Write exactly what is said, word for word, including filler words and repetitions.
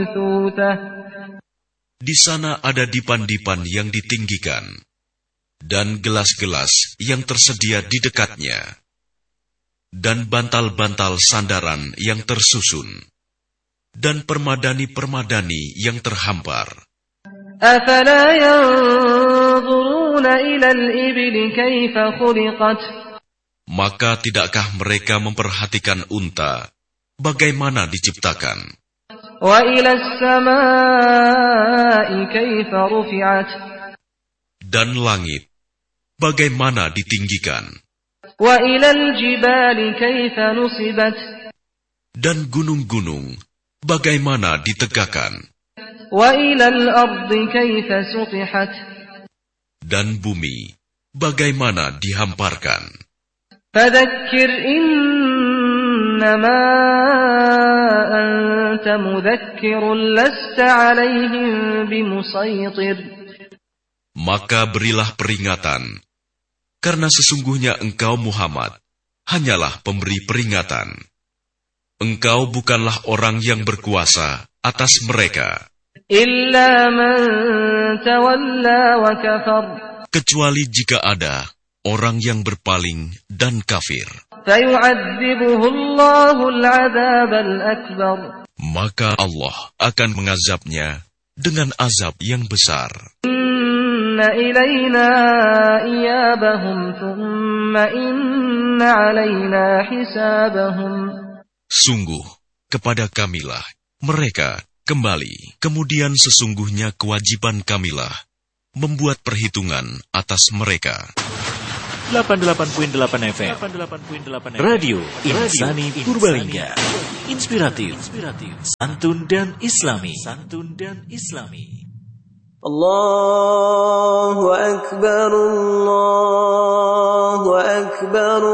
Di sana ada dipan-dipan yang ditinggikan, dan gelas-gelas yang tersedia di dekatnya, dan bantal-bantal sandaran yang tersusun, dan permadani-permadani yang terhampar. Maka tidakkah mereka memperhatikan unta, bagaimana diciptakan? Dan langit, bagaimana ditinggikan? Dan gunung-gunung, bagaimana ditegakkan? Dan bumi, bagaimana dihamparkan? Fadzakir innama anta mudzakkirun lasta 'alaihim bimusaitir. Maka berilah peringatan, karena sesungguhnya engkau Muhammad hanyalah pemberi peringatan. Engkau bukanlah orang yang berkuasa atas mereka. Illa man tawalla wa kafar. Kecuali jika ada orang yang berpaling dan kafir. Maka Allah akan mengazabnya dengan azab yang besar. Inna ilayna iyabahum thumma inna alayna hisabahum. Sungguh, kepada kamilah mereka kembali, kemudian sesungguhnya kewajiban kamilah membuat perhitungan atas mereka. delapan puluh delapan koma delapan F M Radio Insani Purbalingga. Inspiratif, santun dan islami. Santun dan islami. Allahu akbar, Allahu akbar.